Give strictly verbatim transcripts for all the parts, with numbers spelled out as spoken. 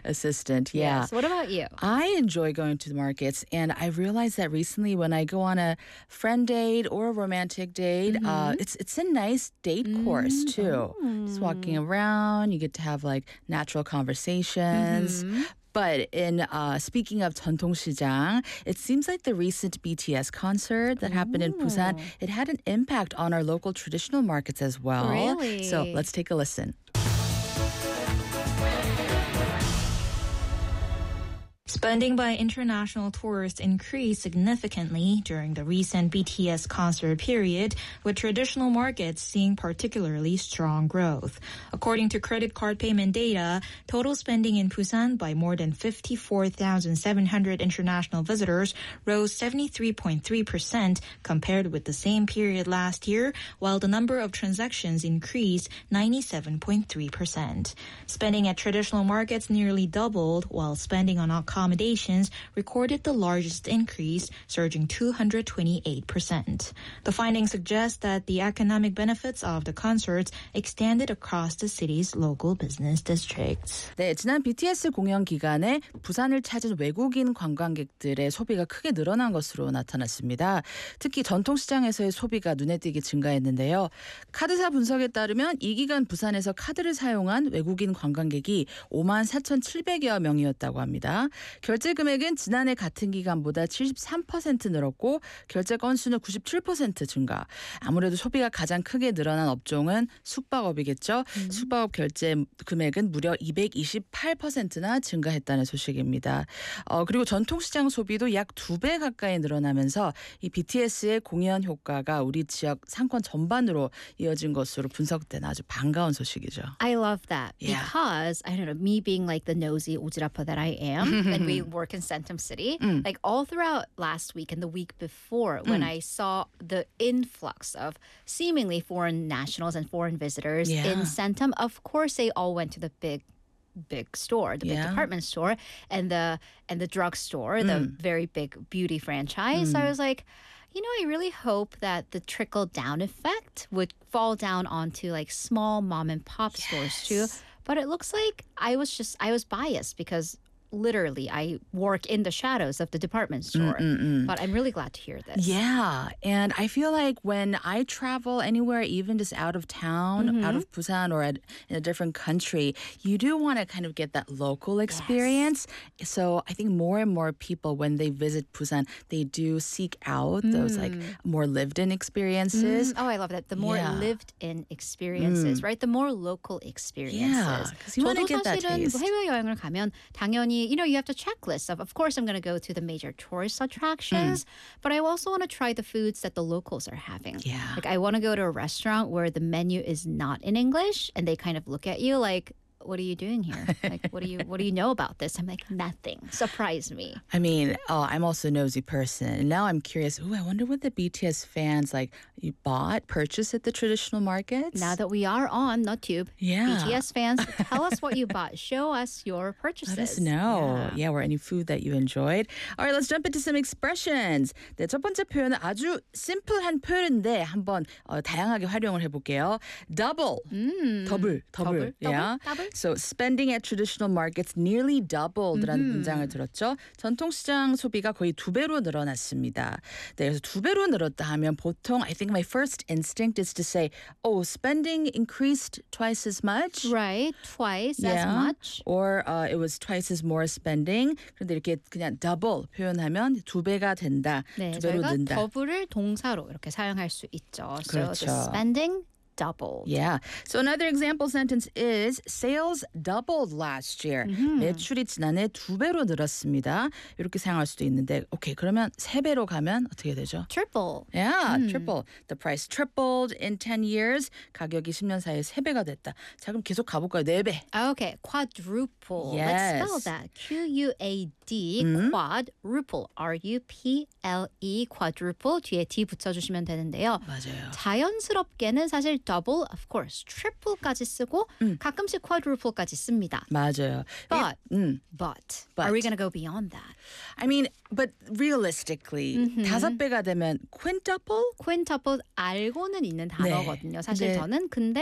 assistant. Yeah. Yes. What about you? I enjoy going to the markets, and I realized that recently when I go on a friend date or a romantic date, Mm-hmm. uh, it's it's a nice date course too. Mm. Just walking around, you get to have like natural conversations. Mm-hmm. But in uh, speaking of 전통시장, it seems like the recent B T S concert that happened in Busan, it had an impact on our local traditional markets as well. Really? So let's take a listen. Spending by international tourists increased significantly during the recent B T S concert period, with traditional markets seeing particularly strong growth. According to credit card payment data, total spending in Busan by more than fifty-four thousand seven hundred international visitors rose seventy-three point three percent compared with the same period last year, while the number of transactions increased ninety-seven point three percent. Spending at traditional markets nearly doubled, while spending on accommodations recorded the largest increase, surging two hundred twenty-eight percent. The findings suggest that the economic benefits of the concerts extended across the city's local business districts. 네, 지난 비티에스 공연 기간에 부산을 찾은 외국인 관광객들의 소비가 크게 늘어난 것으로 나타났습니다. 특히 전통시장에서의 소비가 눈에 띄게 증가했는데요. 카드사 분석에 따르면 이 기간 부산에서 카드를 사용한 외국인 관광객이 오만 사천칠백여 명이었다고 합니다. 결제 금액은 지난해 같은 기간보다 칠십삼 퍼센트 늘었고 결제 건수는 구십칠 퍼센트 증가. 아무래도 소비가 가장 크게 늘어난 업종은 숙박업이겠죠. 음. 숙박업 결제 금액은 무려 이백이십팔 퍼센트나 증가했다는 소식입니다. 어, 그리고 전통시장 소비도 약 두 배 가까이 늘어나면서 이 비티에스의 공연 효과가 우리 지역 상권 전반으로 이어진 것으로 분석된 아주 반가운 소식이죠. I love that Yeah. because, I don't know, me being like the nosy 오지라퍼 that I am, and we work in Centum City, Mm. like all throughout last week and the week before, when I saw the influx of seemingly foreign nationals and foreign visitors Yeah. in Centum, of course they all went to the big big store, the big Yeah. department store, and the and the drugstore, the very big beauty franchise. So I was like, you know, I really hope that the trickle down effect would fall down onto like small mom and pop stores too. But it looks like I was just I was biased because literally I work in the shadows of the department store. Mm-mm-mm. But I'm really glad to hear this. Yeah, and I feel like when I travel anywhere, even just out of town, Mm-hmm. out of Busan or at, in a different country, you do want to kind of get that local experience. So I think more and more people, when they visit Busan, they do seek out those like more lived-in experiences. Mm, oh, I love that. The more Yeah. lived-in experiences, right? The more local experiences. Yeah, 'cause you wanna 저도 get that 사실은 taste. 해외여행을 가면 당연히, you know, you have to checklist of, of course, I'm going to go to the major tourist attractions, but I also want to try the foods that the locals are having. Yeah. Like I want to go to a restaurant where the menu is not in English, and they kind of look at you like, what are you doing here? Like, what do you what do you know about this? I'm like, nothing. Surprise me. I mean, oh, I'm also a nosy person. And now I'm curious, ooh, I wonder what the B T S fans like you bought, purchased at the traditional markets? Now that we are on NotTube, Yeah. B T S fans, tell us what you bought. Show us your purchases. Let us know. Yeah. Yeah, or any food that you enjoyed. All right, let's jump into some expressions. 네, 첫 번째 표현은 아주 심플한 표현인데 한번 어, 다양하게 활용을 해볼게요. Double. 음. 더블, 더블. 더블, Yeah. 더블, 더블. So spending at traditional markets nearly doubled라는 문장을 들었죠. 전통시장 소비가 거의 두 배로 늘어났습니다. 네, 그래서 두 배로 늘었다 하면 보통 I think my first instinct is to say, oh, spending increased twice as much. Right, twice as much. Or uh, it was twice as more spending. 그런데 이렇게 그냥 double 표현하면 두 배가 된다. 네, 두 배로 저희가 는다. 더블을 동사로 이렇게 사용할 수 있죠. So 그렇죠. the spending doubled. Yeah. So another example sentence is sales doubled last year. 매출이 지난해 두 배로 늘었습니다. 이렇게 사용할 수도 있는데, 오케이, 그러면 세 배로 가면 어떻게 되죠? Triple. Yeah, triple. The price tripled in ten years. 가격이 십 년 사이에 세 배가 됐다. 자, 그럼 계속 가볼까요? 네 배. Okay, quadruple. Yes. Let's spell that. Q U A D, quadruple. R U P L E, quadruple. 뒤에 D 붙여주시면 되는데요. 맞아요. 자연스럽게는 사실 double, of course, triple까지 쓰고 가끔씩 quadruple까지 씁니다. 맞아요. But, 음. but, But. are we going to go beyond that? I mean, but realistically, 다섯 배가 되면 quintuple? quintuple 알고는 있는 단어거든요. 사실 네. 저는 근데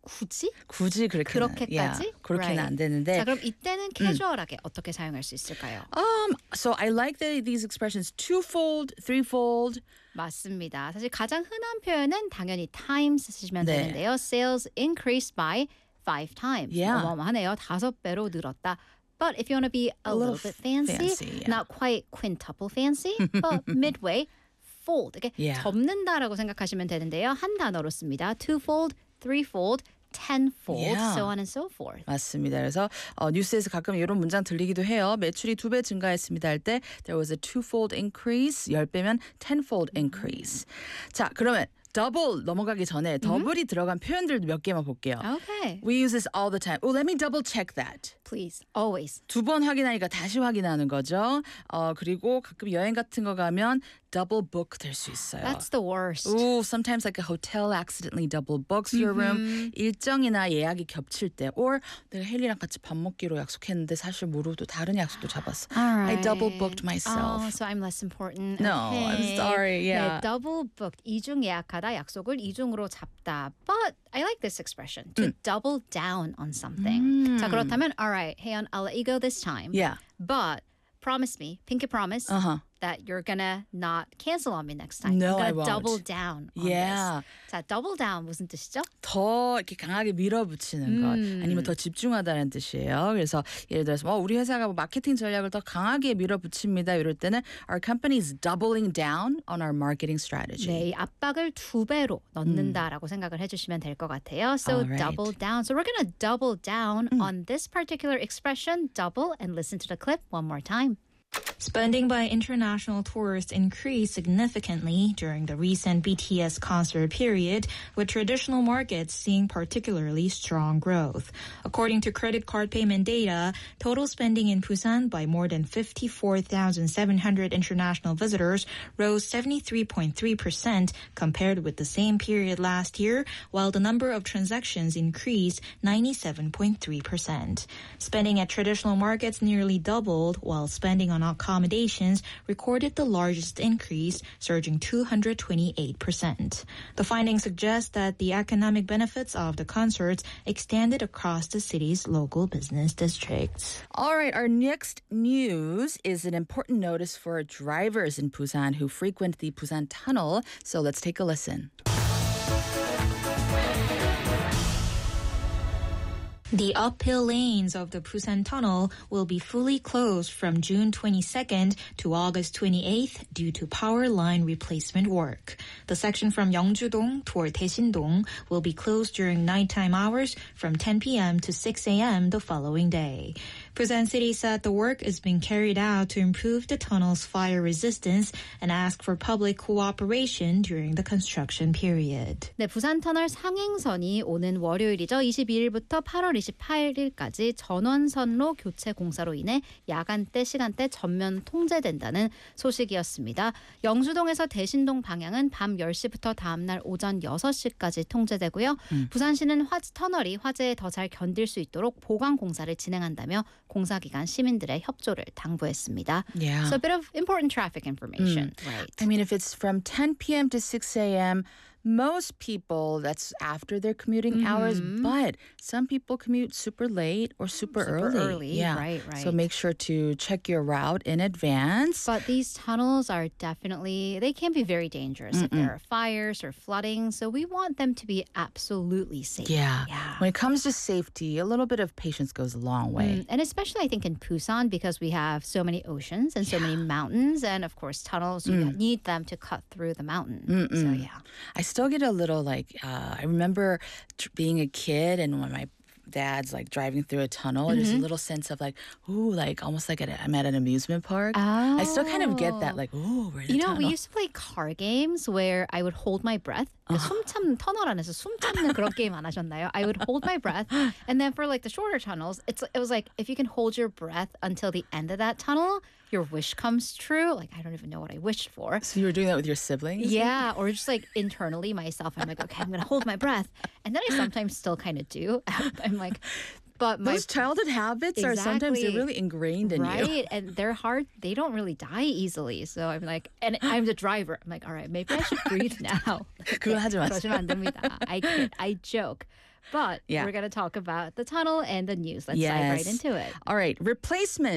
굳이? 굳이 그렇게는 그렇게까지? yeah, 그렇게는 Right. 안 되는데 자, 그럼 이때는 캐주얼하게 어떻게 사용할 수 있을까요? um so I like the, these expressions twofold, threefold. 맞습니다. 사실 가장 흔한 표현은 당연히 times 쓰시면 네. 되는데요. Sales increased by five times. Yeah. 어마어마하네요. 다섯 배로 늘었다. But if you want to be a, A little, little bit fancy, fancy, yeah. not quite quintuple fancy, but midway, fold. 이게 Yeah. 접는다라고 생각하시면 되는데요. 한 단어로 씁니다. Twofold, threefold, tenfold, Yeah. so on and so forth. 맞습니다. 그래서 어, 뉴스에서 가끔 이런 문장 들리기도 해요. 매출이 두 배 증가했습니다 할 때 there was a twofold increase. 열 배면 tenfold increase. 자, 그러면 double 넘어가기 전에 더블이 들어간 표현들 몇 개만 볼게요. Okay. We use this all the time. Oh, let me double check that. Please, always. 두 번 확인하니까 다시 확인하는 거죠. 어, 그리고 가끔 여행 같은 거 가면 double book 될 수 있어요. That's the worst. Ooh, sometimes like a hotel accidentally double books your room. 일정이나 예약이 겹칠 때, or 내가 헬리랑 같이 밥 먹기로 약속했는데 사실 모르고 다른 약속도 잡았어. All I right. double booked myself. Oh, so I'm less important. No, I'm Okay. sorry, yeah. 네, double booked. 이중 예약하다 약속을 이중으로 잡다. But I like this expression. To double down on something. 자, 그렇다면 all right, 혜연, I'll let you go this time. Yeah. But promise me, pinky promise, Uh-huh. that you're gonna not cancel on me next time. No, you're I gonna won't. double down on Yeah. this. 자, double down 무슨 뜻이죠? 더 이렇게 강하게 밀어붙이는 것 아니면 더 집중하다는 뜻이에요. 그래서 예를 들어서 어, 우리 회사가 뭐 마케팅 전략을 더 강하게 밀어붙입니다. 이럴 때는 our company is doubling down on our marketing strategy. 네, 이 압박을 두 배로 넣는다라고 생각을 해주시면 될 것 같아요. So Alright. double down. So we're gonna double down on this particular expression, double, and listen to the clip one more time. Spending by international tourists increased significantly during the recent B T S concert period, with traditional markets seeing particularly strong growth. According to credit card payment data, total spending in Busan by more than fifty-four thousand seven hundred international visitors rose seventy-three point three percent compared with the same period last year, while the number of transactions increased ninety-seven point three percent. Spending at traditional markets nearly doubled, while spending on accommodations recorded the largest increase, surging two hundred twenty-eight percent. The findings suggest that the economic benefits of the concerts extended across the city's local business districts. All right, our next news is an important notice for drivers in Busan who frequent the Busan Tunnel. So let's take a listen. The uphill lanes of the Busan Tunnel will be fully closed from June twenty-second to August twenty-eighth due to power line replacement work. The section from Yeongju-dong toward Daesin-dong will be closed during nighttime hours from ten p.m. to six a.m. the following day. Busan City said the work is being carried out to improve the tunnel's fire resistance and asked for public cooperation during the construction period. 네, 부산 터널 상행선이 오는 월요일이죠. 이십이일부터 팔월 이십팔일까지 전원선로 교체 공사로 인해 야간대 시간대 전면 통제된다는 소식이었습니다. 영주동에서 대신동 방향은 밤 열 시부터 다음날 오전 여섯 시까지 통제되고요. 음. 부산시는 화, 터널이 화재에 더 잘 견딜 수 있도록 보강 공사를 진행한다며 공사 기간 시민들의 협조를 당부했습니다. Yeah. So a bit of important traffic information. Mm. Right. I mean, if it's from ten p.m. to six a.m., most people, that's after their commuting mm-hmm. hours, but some people commute super late or super, super early. early. Yeah. Right, right. So make sure to check your route in advance. But these tunnels are definitely, they can be very dangerous Mm-mm. if there are fires or flooding. So we want them to be absolutely safe. Yeah. yeah. When it comes to safety, a little bit of patience goes a long way. Mm, and especially, I think, in Busan, because we have so many oceans and so yeah. many mountains, and of course, tunnels, you mm. need them to cut through the mountain. Mm-mm. So, yeah. I still get a little like, uh, I remember tr- being a kid and when my dad's like driving through a tunnel, mm-hmm. there's a little sense of like, ooh, like almost like at a, I'm at an amusement park. Oh. I still kind of get that, like, ooh, we're in the You know, tunnel. we used to play car games where I would hold my breath. Uh-huh. 숨 참, 터널 안에서 숨 참는 그런 게임 안 하셨나요? I would hold my breath. And then for like the shorter tunnels, it's it was like if you can hold your breath until the end of that tunnel, your wish comes true. Like, I don't even know what I wished for. So you were doing that with your siblings? Yeah, or just like internally myself. I'm like, okay, I'm going to hold my breath. And then I sometimes still kind of do. I'm like, but my... Those childhood habits exactly, are sometimes they're really ingrained in right? you. Right, and they're hard. They don't really die easily. So I'm like, and I'm the driver. I'm like, all right, maybe I should breathe now. 그거 하지 마세요. 그러시면 안 됩니다. I kid, I joke. But Yeah. we're going to talk about the tunnel and the news. Let's dive Yes. right into it. All right. Replacement